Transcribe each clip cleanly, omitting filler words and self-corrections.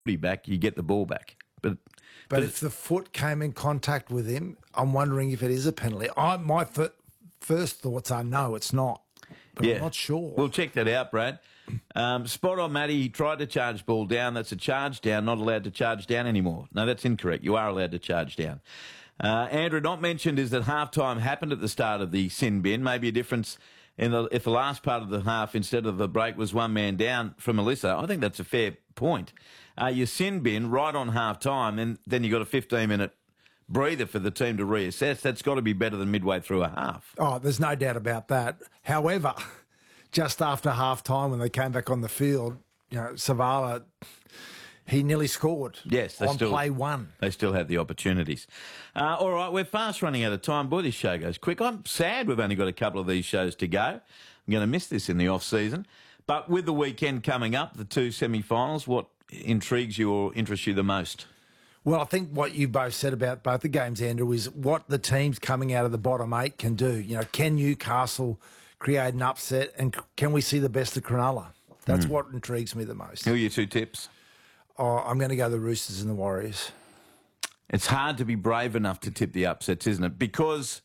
footy back, you get the ball back. But if the foot came in contact with him, I'm wondering if it is a penalty. My first thoughts are no, it's not. But I'm not sure. We'll check that out, Brad. Spot on, Matty. He tried to charge ball down. That's a charge down. Not allowed to charge down anymore. No, that's incorrect. You are allowed to charge down. Andrew, not mentioned is that halftime happened at the start of the sin bin. Maybe a difference if the last part of the half, instead of the break, was one man down from Melissa. I think that's a fair point. Your sin bin right on halftime, and then you got a 15-minute breather for the team to reassess. That's got to be better than midway through a half. Oh, there's no doubt about that. However, just after half-time when they came back on the field, Savala, he nearly scored. Yes, play one. They still had the opportunities. All right, we're fast running out of time. Boy, this show goes quick. I'm sad we've only got a couple of these shows to go. I'm going to miss this in the off-season. But with the weekend coming up, the two semi-finals, what intrigues you or interests you the most? Well, I think what you both said about both the games, Andrew, is what the teams coming out of the bottom eight can do. Can Newcastle create an upset, and can we see the best of Cronulla? That's what intrigues me the most. Who are your two tips? Oh, I'm going to go the Roosters and the Warriors. It's hard to be brave enough to tip the upsets, isn't it? Because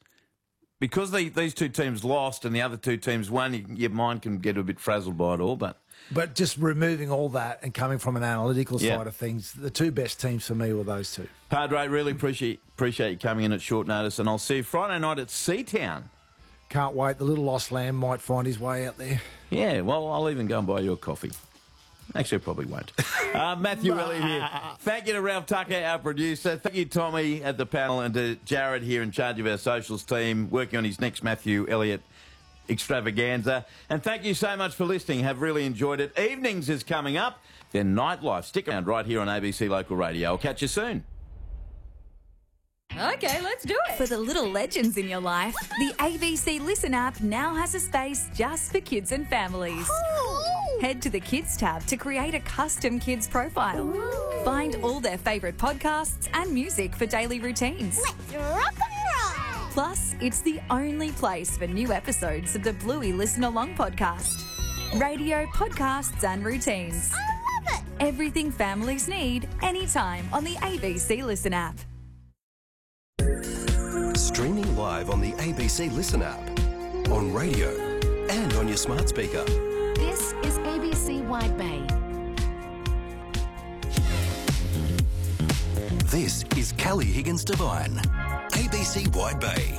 these two teams lost and the other two teams won, your mind can get a bit frazzled by it all, But just removing all that and coming from an analytical side of things, the two best teams for me were those two. Padre, really appreciate you coming in at short notice, and I'll see you Friday night at Seatown. Can't wait. The little lost lamb might find his way out there. Yeah, well, I'll even go and buy you a coffee. Actually, I probably won't. Matthew Elliott here. Thank you to Ralph Tucker, our producer. Thank you, Tommy, at the panel, and to Jared here in charge of our socials team, working on his next Matthew Elliott extravaganza. And thank you so much for listening. Have really enjoyed it. Evenings is coming up. Then Nightlife. Stick around right here on ABC Local Radio. I'll catch you soon. Okay, let's do it. For the little legends in your life, the ABC Listen app now has a space just for kids and families. Head to the Kids tab to create a custom kids profile. Find all their favourite podcasts and music for daily routines. Let's rock and roll! Plus, it's the only place for new episodes of the Bluey Listen Along podcast. Radio, podcasts and routines. I love it! Everything families need, anytime on the ABC Listen app. Streaming live on the ABC Listen app, on radio and on your smart speaker. This is ABC Wide Bay. This is Kelly Higgins Devine, ABC Wide Bay.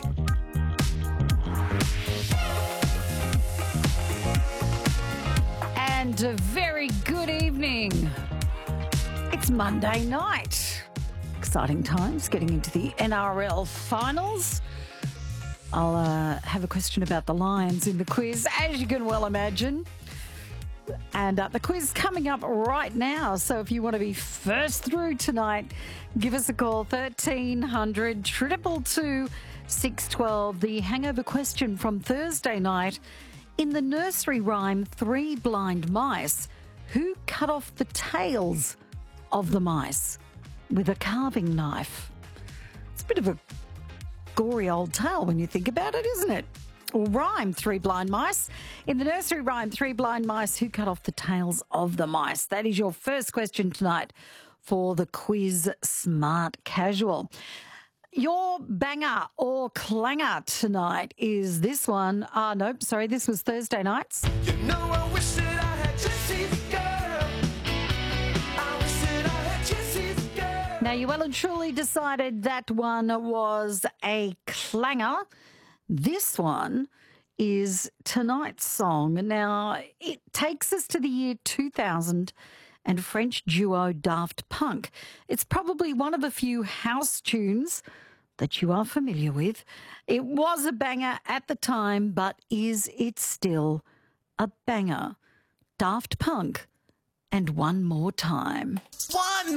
And a very good evening. It's Monday night. Exciting times getting into the NRL finals. I'll have a question about the Lions in the quiz, as you can well imagine. And the quiz coming up right now. So if you want to be first through tonight, give us a call, 1300 222 612. The hangover question from Thursday night. In the nursery rhyme, Three Blind Mice, who cut off the tails of the mice with a carving knife? It's a bit of a gory old tale when you think about it, isn't it? Or rhyme, Three Blind Mice. In the nursery rhyme, Three Blind Mice, who cut off the tails of the mice? That is your first question tonight for the quiz Smart Casual. Your banger or clanger tonight is this one. This was Thursday night's. You know, I wish that I had Jesse's girl. I wish that I had Jesse's girl. Now, you well and truly decided that one was a clanger. This one is tonight's song. Now, it takes us to the year 2000 and French duo Daft Punk. It's probably one of a few house tunes that you are familiar with. It was a banger at the time, but is it still a banger? Daft Punk and One More Time. One